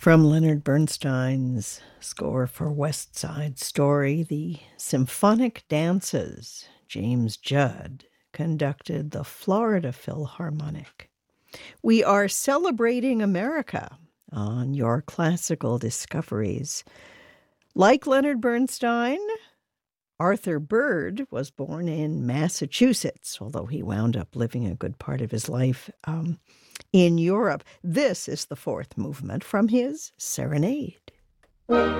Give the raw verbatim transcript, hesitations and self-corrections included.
From Leonard Bernstein's score for West Side Story, the Symphonic Dances, James Judd conducted the Florida Philharmonic. We are celebrating America on Your Classical Discoveries. Like Leonard Bernstein, Arthur Bird was born in Massachusetts, although he wound up living a good part of his life um, in Europe. This is the fourth movement from his Serenade.